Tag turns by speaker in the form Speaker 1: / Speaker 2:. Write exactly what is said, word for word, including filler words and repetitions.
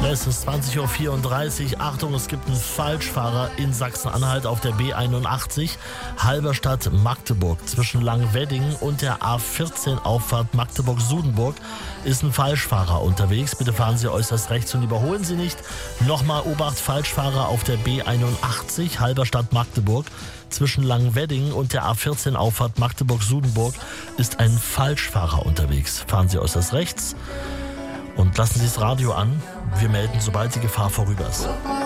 Speaker 1: Es ist zwanzig Uhr vierunddreißig. Achtung, es gibt einen Falschfahrer in Sachsen-Anhalt auf der B einundachtzig, Halberstadt Magdeburg. Zwischen Langwedding und der A vierzehn Auffahrt Magdeburg-Sudenburg ist ein Falschfahrer unterwegs. Bitte fahren Sie äußerst rechts und überholen Sie nicht. Nochmal Obacht, Falschfahrer auf der B einundachtzig, Halberstadt Magdeburg. Zwischen Langwedding und der A vierzehn Auffahrt Magdeburg-Sudenburg ist ein Falschfahrer unterwegs. Fahren Sie äußerst rechts und lassen Sie das Radio an. Wir melden, sobald die Gefahr vorüber ist.